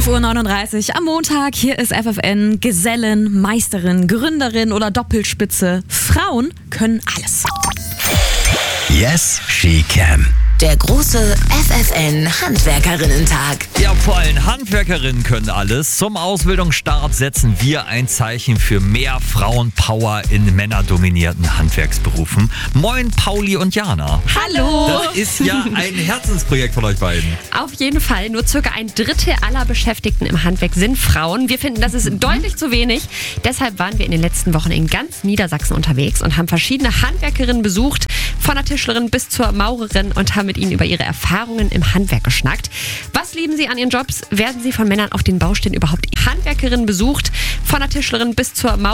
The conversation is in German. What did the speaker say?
5:39 Uhr am Montag. Hier ist FFN. Gesellen, Meisterin, Gründerin oder Doppelspitze. Frauen können alles. Yes, she can. Der große FFN-Handwerkerinnen-Tag. Ja, vollen Handwerkerinnen können alles. Zum Ausbildungsstart setzen wir ein Zeichen für mehr Frauenpower in männerdominierten Handwerksberufen. Moin, Pauli und Jana. Hallo! Das ist ja ein Herzensprojekt von euch beiden. Auf jeden Fall. Nur circa 1/3 aller Beschäftigten im Handwerk sind Frauen. Wir finden, das ist deutlich zu wenig. Deshalb waren wir in den letzten Wochen in ganz Niedersachsen unterwegs und haben verschiedene Handwerkerinnen besucht, von der Tischlerin bis zur Maurerin, und haben mit ihnen über ihre Erfahrungen im Handwerk geschnackt. Was lieben sie an ihren Jobs? Werden sie von Männern auf den Baustellen überhaupt Handwerkerinnen besucht? Von der Tischlerin bis zur Maurerin